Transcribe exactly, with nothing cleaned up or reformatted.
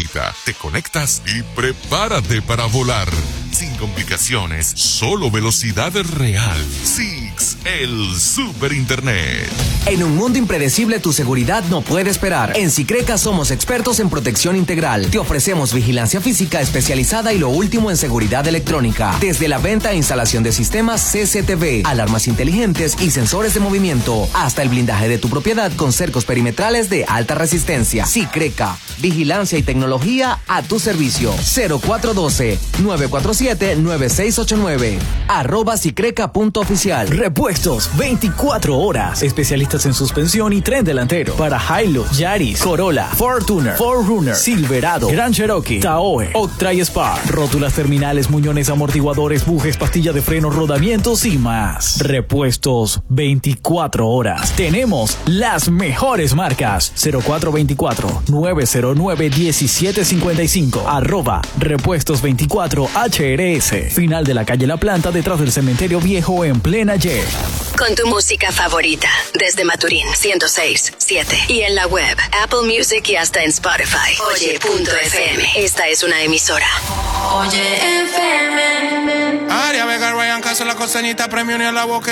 necesita. Te conectas y prepárate para volar. Sin complicaciones, solo velocidad real. Six, el super internet. En un mundo impredecible, tu seguridad no puede esperar. En Sicreca somos expertos en protección integral. Te ofrecemos vigilancia física especializada y lo último en seguridad electrónica. Desde la venta e instalación de sistemas C C T V, alarmas inteligentes y sensores de movimiento, hasta el blindaje de tu propiedad con cercos perimetrales de alta resistencia. Sicreca, vigilancia y tecnología a tu servicio. cero cuatro uno dos, nueve cuatro siete, nueve seis ocho nueve. Arroba Sicreca punto oficial. Repuestos veinticuatro horas. Especialistas en suspensión y tren delantero. Para Hilux, Yaris, Corolla, Fortuner, cuatro runner, Silverado, Grand Cherokee, Tahoe, Octra y Spark. Rótulas terminales, muñones, amortiguadores, bujes, pastilla de freno, rodamientos y más. Repuestos veinticuatro horas. Tenemos las mejores marcas. cero cuatro dos cuatro, nueve cero nueve, uno siete cinco cinco. Arroba Repuestos veinticuatro H R S. Final de la calle La Planta, detrás del cementerio viejo, en plena Y. Con tu música favorita, desde Maturín ciento seis punto siete y en la web, Apple Music y hasta en Spotify. Oye punto F M. Esta es una emisora. Oye F M. Aria Vega, Ryan Castro, la costeñita, premio ni a la boca.